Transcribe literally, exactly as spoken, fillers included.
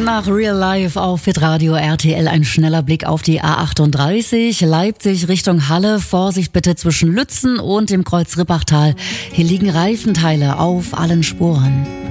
Nach Real Life auf Hitradio R T L ein schneller Blick auf die A achtunddreißig. Leipzig Richtung Halle. Vorsicht bitte zwischen Lützen und dem Kreuz Rippachtal. Hier liegen Reifenteile auf allen Spuren.